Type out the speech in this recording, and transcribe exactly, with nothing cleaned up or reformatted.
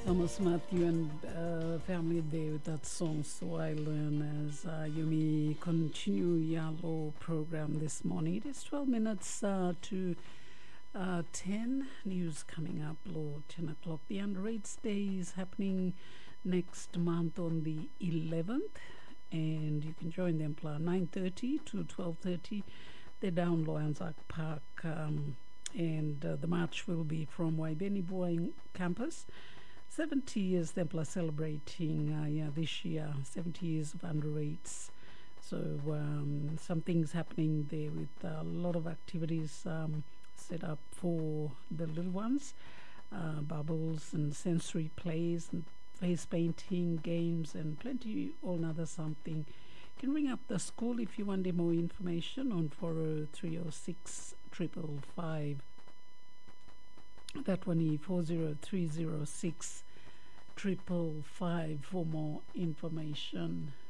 Thomas Matthew and uh, family there with that song So I Learn as uh, you may continue Yalo program this morning. It is twelve minutes uh, to uh, ten. News coming up, Lord, ten o'clock. The Underrates Day is happening next month on the eleventh, and you can join them plan nine thirty to twelve thirty. They're down Loyanzak Park, um, and uh, the march will be from Waibeni Boeing campus. seventy years Templar celebrating uh, yeah, this year, seventy years of Underrates. So um, some things happening there with a lot of activities um, set up for the little ones, uh, bubbles and sensory plays and face painting games and plenty all other something. You can ring up the school if you want more information on four oh three oh six five five five. That one is four oh three oh six five five five for more information.